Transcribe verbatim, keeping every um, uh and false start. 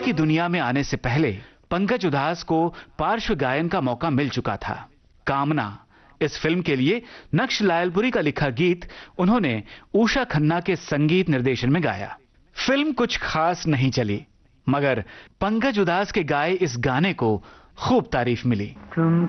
की दुनिया में आने से पहले पंकज उधास को पार्श्व गायन का मौका मिल चुका था। कामना इस फिल्म के लिए नक्श लायलपुरी का लिखा गीत उन्होंने उषा खन्ना के संगीत निर्देशन में गाया। फिल्म कुछ खास नहीं चली, मगर पंकज उधास के गाए इस गाने को खूब तारीफ मिली।